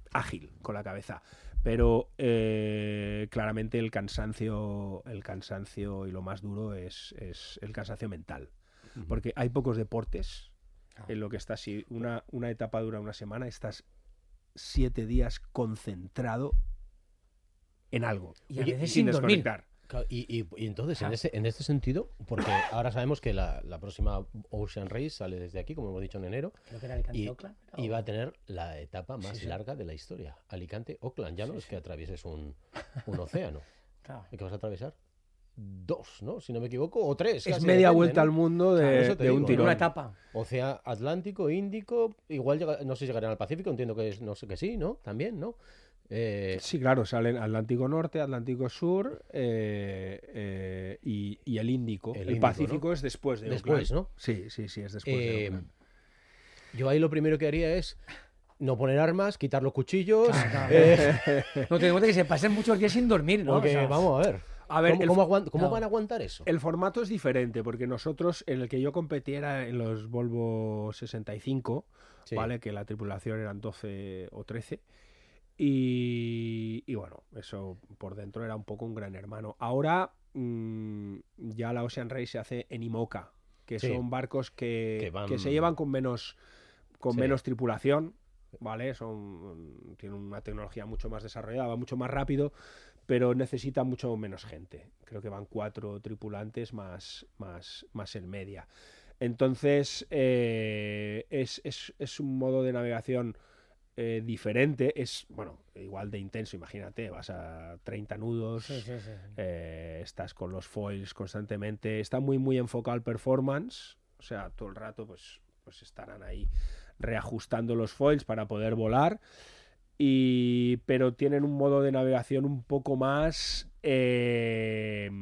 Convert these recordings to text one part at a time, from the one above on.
ágil con la cabeza. Pero claramente el cansancio y lo más duro es el cansancio mental. Porque hay pocos deportes en lo que estás, si una etapa dura una semana, estás 7 días concentrado en algo. Y a veces sin dormir. Claro, y entonces, en este sentido, porque ahora sabemos que la próxima Ocean Race sale desde aquí, como hemos dicho, en enero, Creo que era Alicante-Oakland. y va a tener la etapa más larga de la historia. Alicante-Oakland, ya no es que atravieses un océano. Claro. ¿Y que vas a atravesar? 2, ¿no? Si no me equivoco, o 3. Es media vuelta al mundo de un tirón. Una etapa. Océano Atlántico, Índico, igual no sé si llegarán al Pacífico, entiendo que no sé que sí, ¿no? También, ¿no? Sí, claro, salen Atlántico Norte, Atlántico Sur y el Índico. El Pacífico, ¿no? Es después de Oakland, ¿no? Sí, es después de Oakland. Yo ahí lo primero que haría es no poner armas, quitar los cuchillos. No te digo que se pasen muchos días sin dormir, ¿no? Porque, vamos a ver. ¿Cómo van a aguantar eso? El formato es diferente, porque nosotros, en el que yo competiera en los Volvo 65, ¿vale? Que la tripulación eran 12 o 13. Y bueno, eso por dentro era un poco un gran hermano. Ahora ya la Ocean Race se hace en IMOCA, que son barcos que se llevan con menos tripulación, ¿vale? Tienen una tecnología mucho más desarrollada, va mucho más rápido, pero necesita mucho menos gente. Creo que van 4 tripulantes más el media. Entonces es un modo de navegación diferente, es igual de intenso. Imagínate, vas a 30 nudos, estás con los foils constantemente, está muy enfocado al performance, o sea, todo el rato pues estarán ahí reajustando los foils para poder volar, pero tienen un modo de navegación un poco más de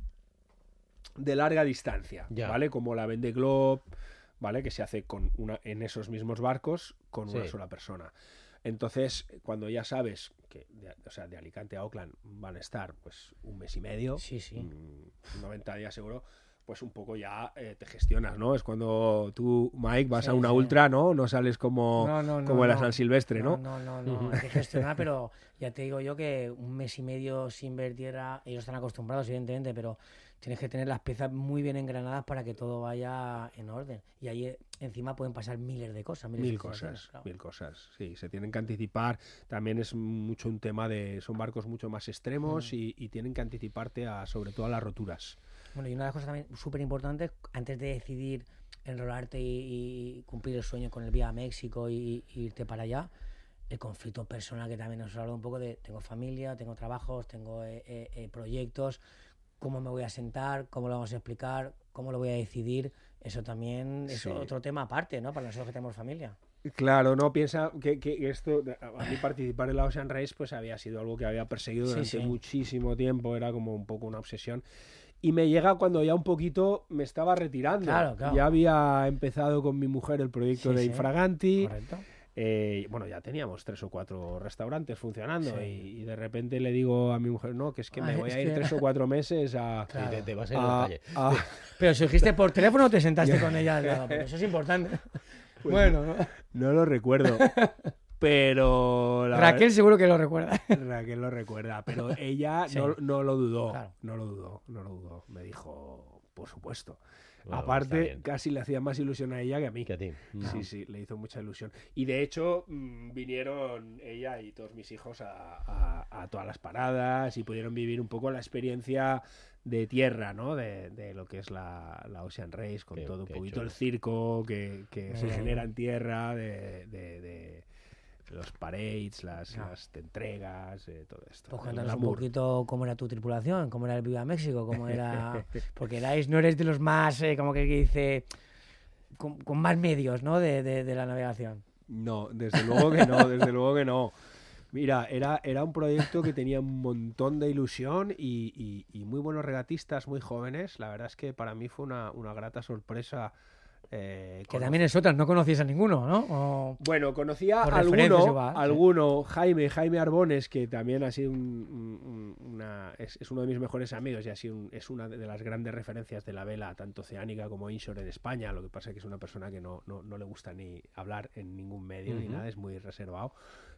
larga distancia, ¿vale? Como la Vendée Globe, ¿vale? Que se hace en esos mismos barcos con una sola persona. Entonces, cuando ya sabes que de Alicante a Oakland van a estar pues un mes y medio, 90 días seguro, pues un poco ya te gestionas, ¿no? Es cuando tú, Mike, vas a una ultra, ¿no? No sales como en la San Silvestre, ¿no? No, hay que gestionar, pero ya te digo yo que un mes y medio sin ver tierra, ellos están acostumbrados, evidentemente, pero tienes que tener las piezas muy bien engranadas para que todo vaya en orden. Y ahí encima pueden pasar miles de cosas. Mil cosas, sí. Se tienen que anticipar. También es mucho un tema son barcos mucho más extremos y tienen que anticiparte sobre todo a las roturas. Bueno, y una de las cosas también súper importantes, antes de decidir enrolarte y cumplir el sueño con el Viva México y irte para allá, el conflicto personal, que también nos ha hablado un poco de tengo familia, tengo trabajos, tengo proyectos, cómo me voy a sentar, cómo lo vamos a explicar, cómo lo voy a decidir. Eso también es otro tema aparte, ¿no? Para nosotros que tenemos familia. Claro, no, piensa que esto, a mí participar en la Ocean Race pues había sido algo que había perseguido durante muchísimo tiempo, era como un poco una obsesión. Y me llega cuando ya un poquito me estaba retirando. Claro. Ya había empezado con mi mujer el proyecto de Infraganti. Correcto. Ya teníamos 3 o 4 restaurantes funcionando y de repente le digo a mi mujer, no, que es que me voy a ir 3 o 4 meses a... Claro. Te vas a ir a la calle. Pero si dijiste por teléfono o te sentaste con ella al lado, porque eso es importante. Pues bueno, no lo recuerdo. Pero Raquel seguro que lo recuerda. Raquel lo recuerda, pero ella no lo dudó. Claro. No lo dudó. Me dijo, por supuesto. Bueno, aparte, casi le hacía más ilusión a ella que a mí. Que a ti. Sí, le hizo mucha ilusión. Y de hecho, vinieron ella y todos mis hijos a todas las paradas y pudieron vivir un poco la experiencia de tierra, ¿no? De lo que es la Ocean Race, con todo un poquito el circo que se genera en tierra, de los parades, las entregas, todo esto. Pues cuéntanos un poquito cómo era tu tripulación, cómo era el Viva México, cómo era... Porque no eres de los más, como que dice, con más medios, ¿no? De la navegación. No, desde luego que no. Mira, era un proyecto que tenía un montón de ilusión y muy buenos regatistas, muy jóvenes. La verdad es que para mí fue una grata sorpresa. Que también es otra, no conocías a ninguno, ¿no? Bueno, conocía a alguno, Jaime Arbones, que también ha sido es uno de mis mejores amigos y es una de las grandes referencias de la vela, tanto oceánica como inshore en España. Lo que pasa es que es una persona que no le gusta ni hablar en ningún medio ni nada, es muy reservado.